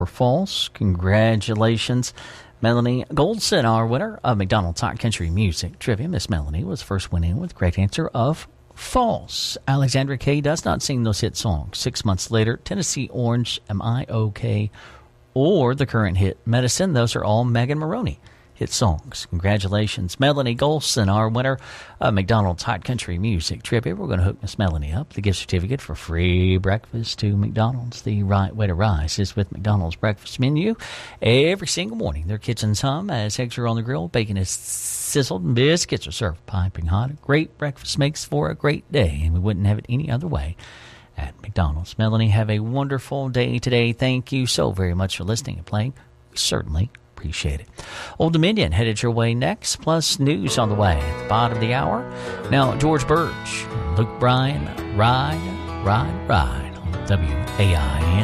or false. Congratulations, Melanie Goldson, our winner of McDonald's Hot Country Music Trivia. Miss Melanie was first winning with the correct answer of false. Alexandra Kay does not sing those hit songs. 6 months later, Tennessee Orange, Am I OK? Or the current hit, Medicine. Those are all Megan Maroney hit songs. Congratulations, Melanie Golson, our winner of McDonald's Hot Country Music Trivia. We're going to hook Miss Melanie up. The gift certificate for free breakfast to McDonald's. The right way to rise is with McDonald's breakfast menu. Every single morning, their kitchens hum as eggs are on the grill, bacon is sizzled, and biscuits are served piping hot. A great breakfast makes for a great day, and we wouldn't have it any other way at McDonald's. Melanie, have a wonderful day today. Thank you so very much for listening and playing. We certainly appreciate it. Old Dominion headed your way next, plus news on the way at the bottom of the hour. Now, George Burge, Luke Bryan, Ride on WAIN.